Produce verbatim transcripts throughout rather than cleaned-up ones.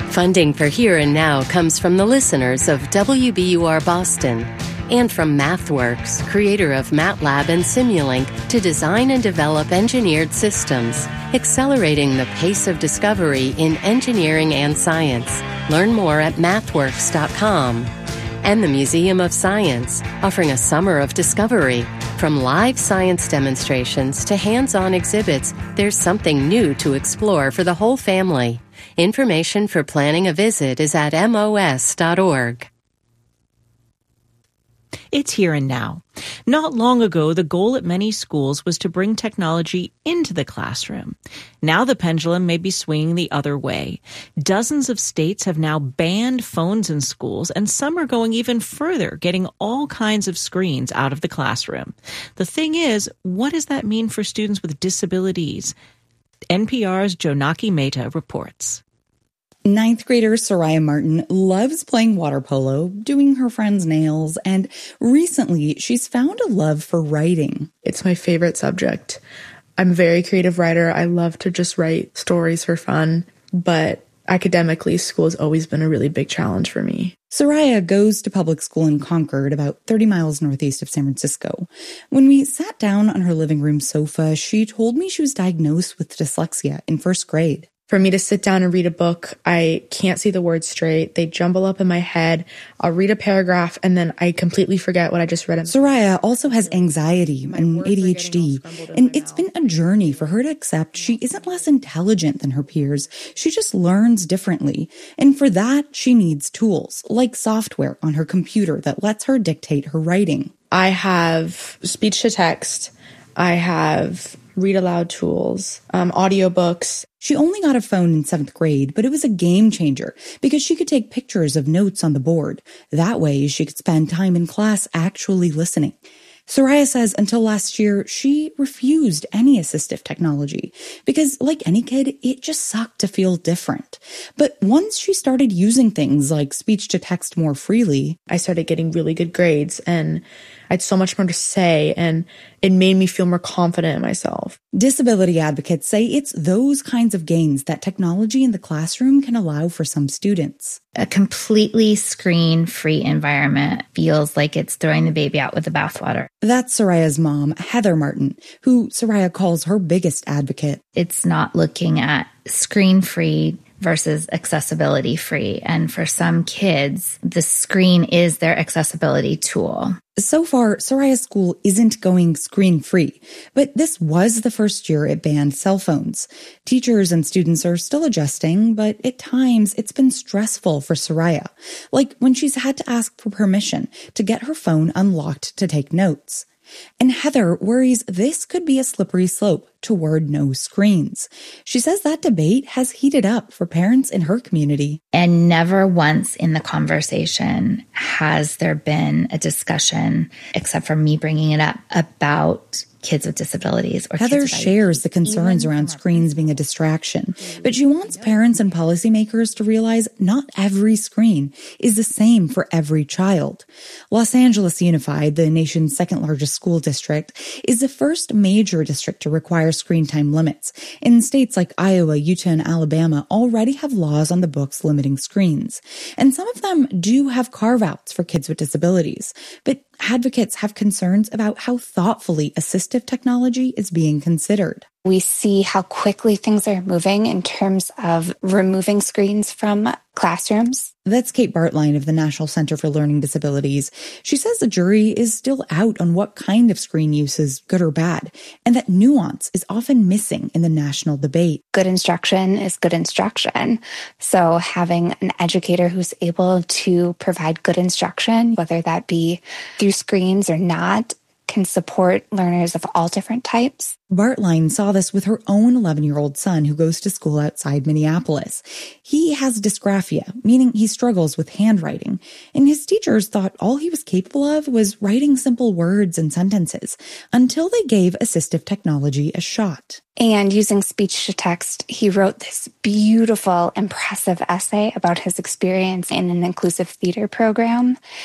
Funding for Here and Now comes from the listeners of W B U R Boston and from MathWorks, creator of MATLAB and Simulink, to design and develop engineered systems, accelerating the pace of discovery in engineering and science. Learn more at mathworks dot com. And the Museum of Science, offering a summer of discovery. From live science demonstrations to hands-on exhibits, there's something new to explore for the whole family. Information for planning a visit is at M O S dot org. It's Here and Now. Not long ago, the goal at many schools was to bring technology into the classroom. Now the pendulum may be swinging the other way. Dozens of states have now banned phones in schools, and some are going even further, getting all kinds of screens out of the classroom. The thing is, what does that mean for students with disabilities? N P R's Jonaki Mehta reports. Ninth grader Soraya Martin loves playing water polo, doing her friends' nails, and recently she's found a love for writing. It's my favorite subject. I'm a very creative writer. I love to just write stories for fun, but academically, school has always been a really big challenge for me. Soraya goes to public school in Concord, about thirty miles northeast of San Francisco. When we sat down on her living room sofa, she told me she was diagnosed with dyslexia in first grade. For me to sit down and read a book, I can't see the words straight. They jumble up in my head. I'll read a paragraph and then I completely forget what I just read. Soraya also has anxiety and A D H D, and it's been a journey for her to accept she isn't less intelligent than her peers. She just learns differently. And for that, she needs tools, like software on her computer that lets her dictate her writing. I have speech to text. I have read aloud tools, um, audiobooks. She only got a phone in seventh grade, but it was a game changer because she could take pictures of notes on the board. That way, she could spend time in class actually listening. Soraya says until last year, she refused any assistive technology because, like any kid, it just sucked to feel different. But once she started using things like speech-to-text more freely, I started getting really good grades and I had so much more to say, and it made me feel more confident in myself. Disability advocates say it's those kinds of gains that technology in the classroom can allow for some students. A completely screen-free environment feels like it's throwing the baby out with the bathwater. That's Soraya's mom, Heather Martin, who Soraya calls her biggest advocate. It's not looking at screen-free versus accessibility free. And for some kids, the screen is their accessibility tool. So far, Soraya's school isn't going screen-free, but this was the first year it banned cell phones. Teachers and students are still adjusting, but at times it's been stressful for Soraya, like when she's had to ask for permission to get her phone unlocked to take notes. And Heather worries this could be a slippery slope toward no screens. She says that debate has heated up for parents in her community. And never once in the conversation has there been a discussion, except for me bringing it up, about kids with disabilities. Or Heather kids shares the concerns around screens being a distraction, but she wants parents and policymakers to realize not every screen is the same for every child. Los Angeles Unified, the nation's second largest school district, is the first major district to require screen time limits. In states like Iowa, Utah, and Alabama already have laws on the books limiting screens. And some of them do have carve-outs for kids with disabilities. But advocates have concerns about how thoughtfully assistive technology is being considered. We see how quickly things are moving in terms of removing screens from classrooms. That's Kate Bartline of the National Center for Learning Disabilities. She says the jury is still out on what kind of screen use is good or bad, and that nuance is often missing in the national debate. Good instruction is good instruction. So having an educator who's able to provide good instruction, whether that be through screens or not, can support learners of all different types. Bartline saw this with her own eleven-year-old son who goes to school outside Minneapolis. He has dysgraphia, meaning he struggles with handwriting, and his teachers thought all he was capable of was writing simple words and sentences until they gave assistive technology a shot. And using speech to text, he wrote this beautiful, impressive essay about his experience in an inclusive theater program.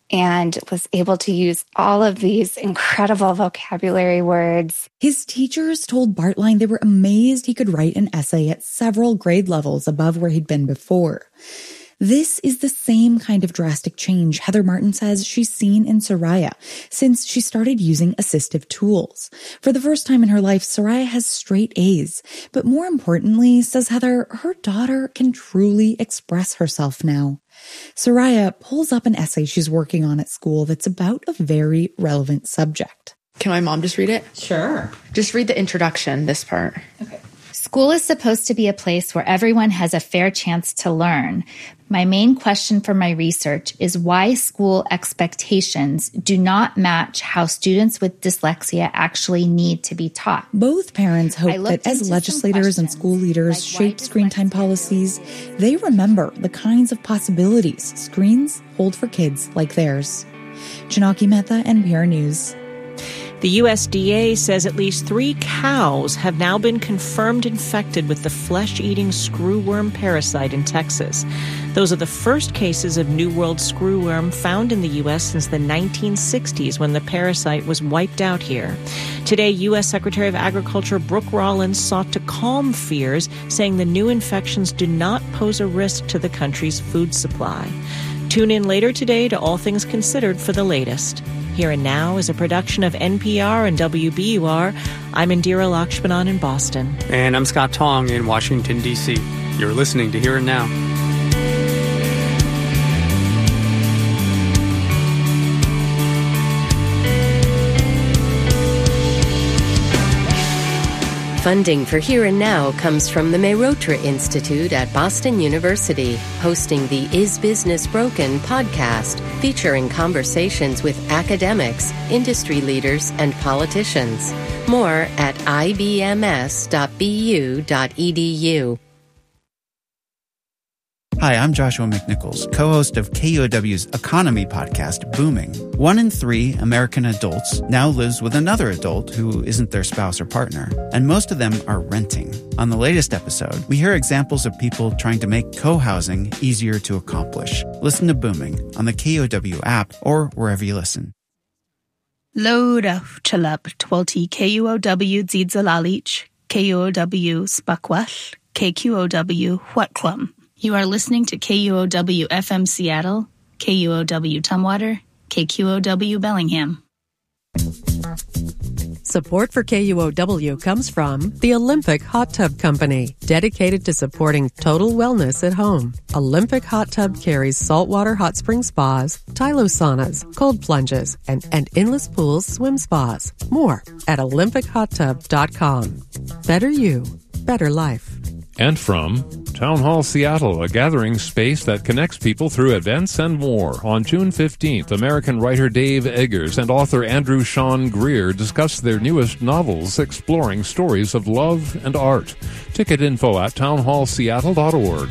and was able to use all of these incredible vocabulary words. His teachers told Bartlein they were amazed he could write an essay at several grade levels above where he'd been before. This is the same kind of drastic change Heather Martin says she's seen in Soraya since she started using assistive tools. For the first time in her life, Soraya has straight A's. But more importantly, says Heather, her daughter can truly express herself now. Soraya pulls up an essay she's working on at school that's about a very relevant subject. Can my mom just read it? Sure. Just read the introduction, this part. Okay. School is supposed to be a place where everyone has a fair chance to learn. My main question for my research is why school expectations do not match how students with dyslexia actually need to be taught. Both parents hope that as legislators and school leaders like shape screen time policies, they remember the kinds of possibilities screens hold for kids like theirs. Janaki Mehta, N P R News. The U S D A says at least three cows have now been confirmed infected with the flesh-eating screwworm parasite in Texas. Those are the first cases of New World screwworm found in the U S since the nineteen sixties when the parasite was wiped out here. Today, U S Secretary of Agriculture Brooke Rollins sought to calm fears, saying the new infections do not pose a risk to the country's food supply. Tune in later today to All Things Considered for the latest. Here and Now is a production of N P R and W B U R. I'm Indira Lakshmanan in Boston. And I'm Scott Tong in Washington, D C. You're listening to Here and Now. Funding for Here and Now comes from the Mehrotra Institute at Boston University, hosting the Is Business Broken podcast, featuring conversations with academics, industry leaders, and politicians. More at I B M S dot B U dot E D U. Hi, I'm Joshua McNichols, co-host of K U O W's economy podcast, Booming. One in three American adults now lives with another adult who isn't their spouse or partner, and most of them are renting. On the latest episode, we hear examples of people trying to make co-housing easier to accomplish. Listen to Booming on the K U O W app or wherever you listen. Loda chalab twelti K U O W Zidzalalich, K U O W Spakwal, K Q O W Huatquam. You are listening to K U O W F M Seattle, K U O W Tumwater, K Q O W Bellingham. Support for K U O W comes from the Olympic Hot Tub Company, dedicated to supporting total wellness at home. Olympic Hot Tub carries saltwater hot spring spas, Tylo saunas, cold plunges, and, and endless pools swim spas. More at olympic hot tub dot com. Better you, better life. And from Town Hall Seattle, a gathering space that connects people through events and more. On June fifteenth, American writer Dave Eggers and author Andrew Sean Greer discuss their newest novels exploring stories of love and art. Ticket info at town hall seattle dot org.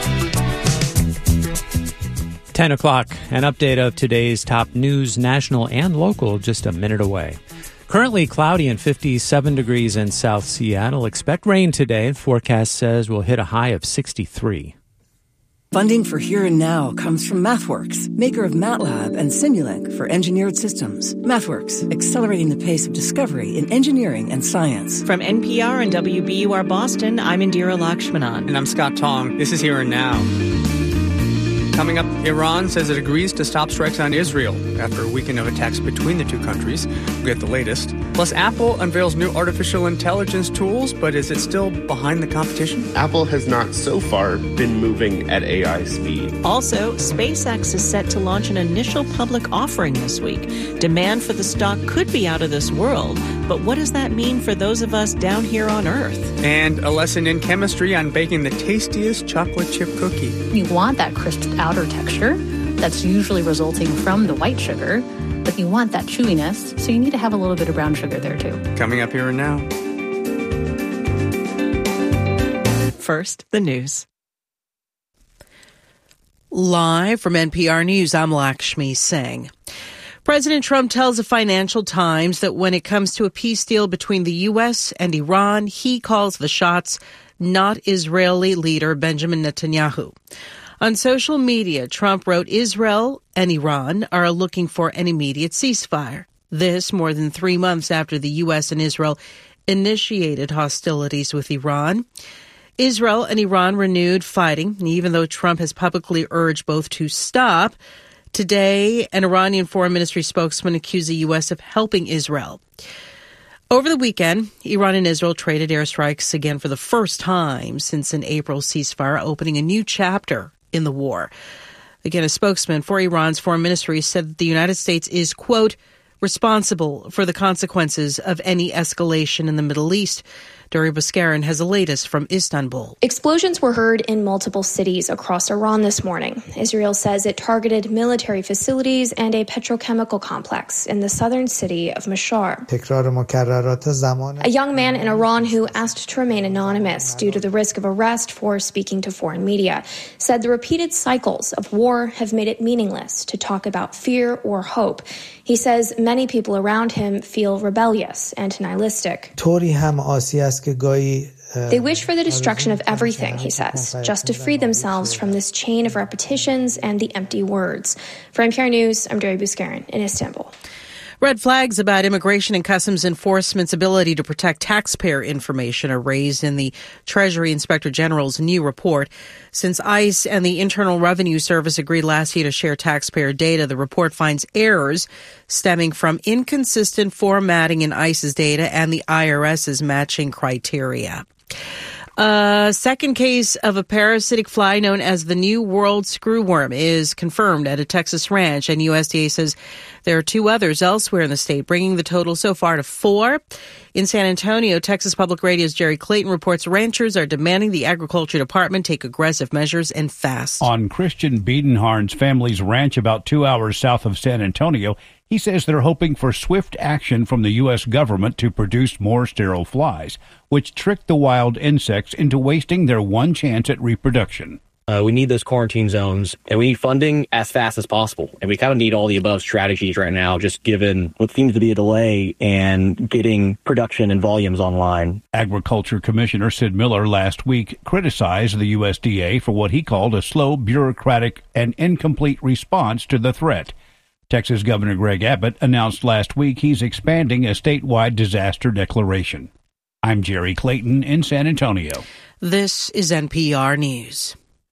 ten o'clock, an update of today's top news, national and local, just a minute away. Currently cloudy and fifty-seven degrees in South Seattle. Expect rain today. The forecast says we'll hit a high of sixty-three. Funding for Here and Now comes from MathWorks, maker of MATLAB and Simulink for engineered systems. MathWorks, accelerating the pace of discovery in engineering and science. From N P R and W B U R Boston, I'm Indira Lakshmanan. And I'm Scott Tong. This is Here and Now. Coming up, Iran says it agrees to stop strikes on Israel after a weekend of attacks between the two countries. We'll get the latest. Plus, Apple unveils new artificial intelligence tools, but is it still behind the competition? Apple has not so far been moving at A I speed. Also, SpaceX is set to launch an initial public offering this week. Demand for the stock could be out of this world, but what does that mean for those of us down here on Earth? And a lesson in chemistry on baking the tastiest chocolate chip cookie. You want that crisped outer texture that's usually resulting from the white sugar, but you want that chewiness, so you need to have a little bit of brown sugar there too. Coming up Here and Now. First, the news. Live from N P R News, I'm Lakshmi Singh. President Trump tells the Financial Times that when it comes to a peace deal between the U S and Iran, he calls the shots, not Israeli leader Benjamin Netanyahu. On social media, Trump wrote, Israel and Iran are looking for an immediate ceasefire. This more than three months after the U S and Israel initiated hostilities with Iran. Israel and Iran renewed fighting, even though Trump has publicly urged both to stop. Today, an Iranian foreign ministry spokesman accused the U S of helping Israel. Over the weekend, Iran and Israel traded airstrikes again for the first time since an April ceasefire, opening a new chapter in the war. Again, a spokesman for Iran's foreign ministry said that the United States is, quote, responsible for the consequences of any escalation in the Middle East. Dori Buskarin has the latest from Istanbul. Explosions were heard in multiple cities across Iran this morning. Israel says it targeted military facilities and a petrochemical complex in the southern city of Mashhad. A young man in Iran who asked to remain anonymous due to the risk of arrest for speaking to foreign media said the repeated cycles of war have made it meaningless to talk about fear or hope. He says many people around him feel rebellious and nihilistic. They wish for the destruction of everything, he says, just to free themselves from this chain of repetitions and the empty words. For N P R News, I'm Dori Buskarin in Istanbul. Red flags about Immigration and Customs Enforcement's ability to protect taxpayer information are raised in the Treasury Inspector General's new report. Since ICE and the Internal Revenue Service agreed last year to share taxpayer data, the report finds errors stemming from inconsistent formatting in ICE's data and the IRS's matching criteria. A second case of a parasitic fly known as the New World screwworm is confirmed at a Texas ranch, and U S D A says there are two others elsewhere in the state, bringing the total so far to four. In San Antonio, Texas Public Radio's Jerry Clayton reports ranchers are demanding the Agriculture Department take aggressive measures and fast. On Christian Biedenharn's family's ranch about two hours south of San Antonio, he says they're hoping for swift action from the U S government to produce more sterile flies, which trick the wild insects into wasting their one chance at reproduction. Uh, we need those quarantine zones, and we need funding as fast as possible. And we kind of need all the above strategies right now, just given what seems to be a delay and getting production and volumes online. Agriculture Commissioner Sid Miller last week criticized the U S D A for what he called a slow, bureaucratic, and incomplete response to the threat. Texas Governor Greg Abbott announced last week he's expanding a statewide disaster declaration. I'm Jerry Clayton in San Antonio. This is N P R News.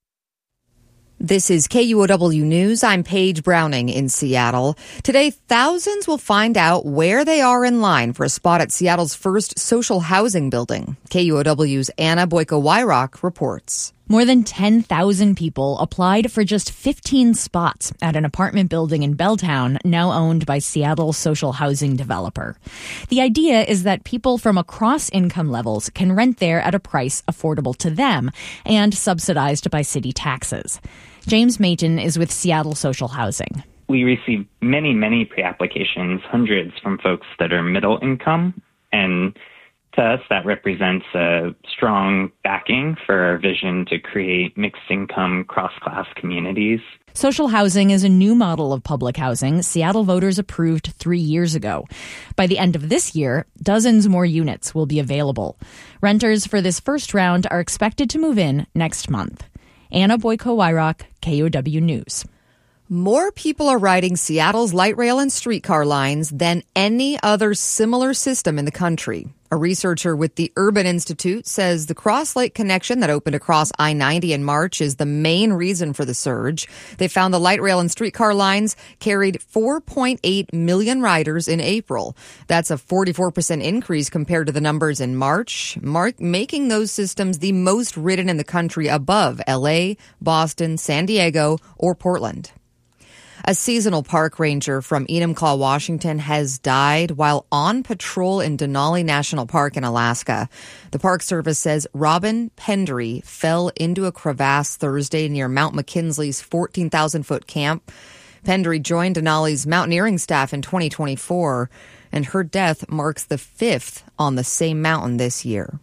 This is K U O W News. I'm Paige Browning in Seattle. Today, thousands will find out where they are in line for a spot at Seattle's first social housing building. K U O W's Anna Boyko-Wyrock reports. More than ten thousand people applied for just fifteen spots at an apartment building in Belltown, now owned by Seattle's social housing developer. The idea is that people from across income levels can rent there at a price affordable to them and subsidized by city taxes. James Mayton is with Seattle Social Housing. We receive many, many pre-applications, hundreds from folks that are middle income, and to us, that represents a strong backing for our vision to create mixed-income, cross-class communities. Social housing is a new model of public housing Seattle voters approved three years ago. By the end of this year, dozens more units will be available. Renters for this first round are expected to move in next month. Anna Boyko-Wyrock, K O W News. More people are riding Seattle's light rail and streetcar lines than any other similar system in the country. A researcher with the Urban Institute says the Cross Lake connection that opened across I ninety in March is the main reason for the surge. They found the light rail and streetcar lines carried four point eight million riders in April. That's a forty-four percent increase compared to the numbers in March, mark, making those systems the most ridden in the country above L A, Boston, San Diego, or Portland. A seasonal park ranger from Enumclaw, Washington, has died while on patrol in Denali National Park in Alaska. The Park Service says Robin Pendry fell into a crevasse Thursday near Mount McKinley's fourteen thousand foot camp. Pendry joined Denali's mountaineering staff in twenty twenty-four, and her death marks the fifth on the same mountain this year.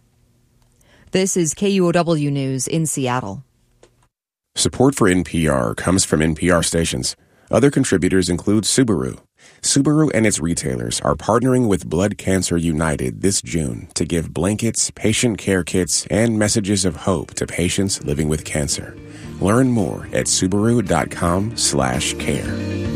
This is K U O W News in Seattle. Support for N P R comes from N P R stations. Other contributors include Subaru. Subaru and its retailers are partnering with Blood Cancer United this June to give blankets, patient care kits, and messages of hope to patients living with cancer. Learn more at Subaru dot com slash care.